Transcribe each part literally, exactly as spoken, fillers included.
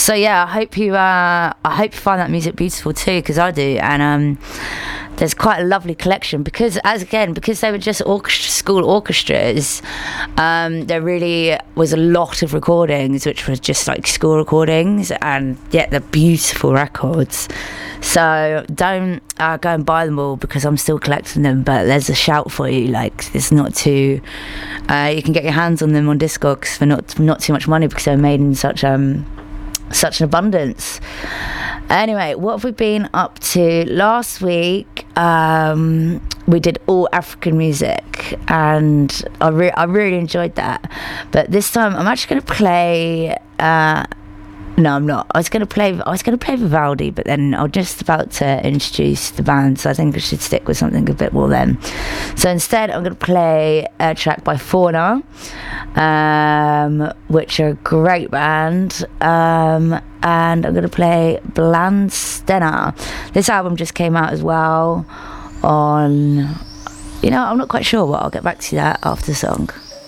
so yeah, I hope you uh, I hope you find that music beautiful too, because I do. And um, there's quite a lovely collection because, as again, because they were just orchestra, school orchestras. Um, there really was a lot of recordings which were just like school recordings, and yet they're beautiful records. So don't uh, go and buy them all because I'm still collecting them. But there's a shout for you. Like, it's not too. Uh, you can get your hands on them on Discogs for not not too much money because they're made in such um such an abundance. Anyway, what have we been up to? Last week, um, we did all African music, and I, re- I really enjoyed that. But this time, I'm actually going to play. Uh, no, I'm not. I was going to play. I was going to play Vivaldi, but then I was just about to introduce the band, so I think I should stick with something a bit more then. So instead, I'm going to play a track by Fauna, um, which are a great band. Um, and I'm going to play Blandstena. This album just came out as well on, you know, I'm not quite sure what. I'll get back to that after the song.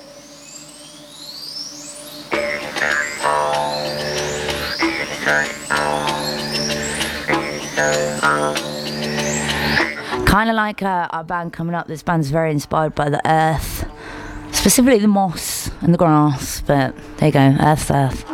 Kind of like uh, our band coming up. This band's very inspired by the earth, specifically the moss and the grass, but there you go, earth's earth.